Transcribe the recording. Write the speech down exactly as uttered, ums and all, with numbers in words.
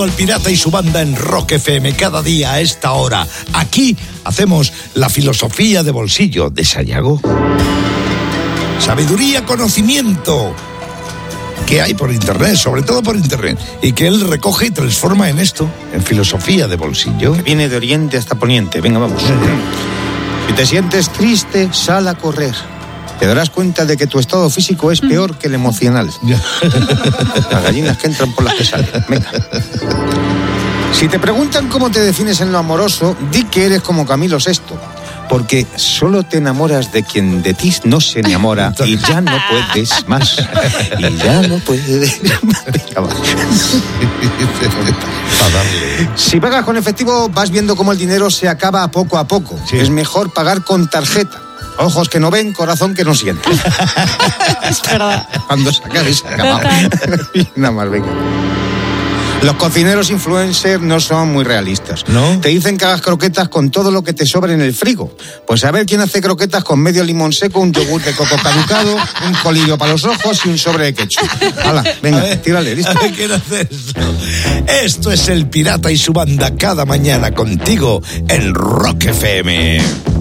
El Pirata y su banda en Rock F M cada día a esta hora. Aquí hacemos la filosofía de bolsillo de Sayago. Sabiduría, conocimiento que hay por internet, sobre todo por internet, y que él recoge y transforma en esto, en filosofía de bolsillo. Que viene de oriente hasta poniente. Venga, vamos. Si te sientes triste, sal a correr. Te darás cuenta de que tu estado físico es peor que el emocional. Las gallinas que entran por las que salen. Venga. Si te preguntan cómo te defines en lo amoroso, di que eres como Camilo sexto. Porque solo te enamoras de quien de ti no se enamora y ya no puedes más. Y ya no puedes más. Venga, va. Si pagas con efectivo, vas viendo cómo el dinero se acaba poco a poco. Sí. Es mejor pagar con tarjeta. Ojos que no ven, corazón que no siente. Es verdad. Cuando se acabe, se acaba. Nada más, venga. Los cocineros influencers no son muy realistas. ¿No? Te dicen que hagas croquetas con todo lo que te sobre en el frigo. Pues a ver quién hace croquetas con medio limón seco, un yogur de coco caducado, un colillo para los ojos y un sobre de ketchup. Hala, venga, ver, tírale, ¿listo? A ver quién hace esto. Esto es El Pirata y su banda cada mañana contigo en Rock F M.